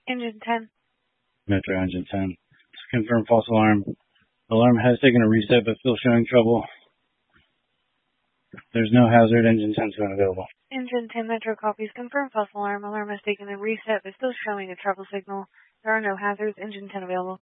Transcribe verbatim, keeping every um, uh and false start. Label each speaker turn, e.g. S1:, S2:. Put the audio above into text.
S1: Engine ten.
S2: Metro Engine ten. Confirm false alarm. Alarm has taken a reset but still showing trouble. There's no hazard. Engine ten is unavailable.
S1: Engine ten Metro copies. Confirm false alarm. Alarm has taken a reset but still showing a trouble signal. There are no hazards. Engine ten available.